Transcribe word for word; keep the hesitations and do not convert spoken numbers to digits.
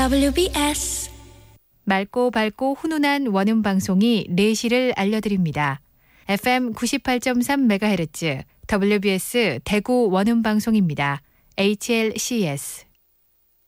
더블유비에스 맑고 밝고 훈훈한 원음 방송이 네 시를 알려드립니다. 에프엠 구십팔 점 삼 메가헤르츠 더블유비에스 대구 원음 방송입니다. 에이치엘씨에스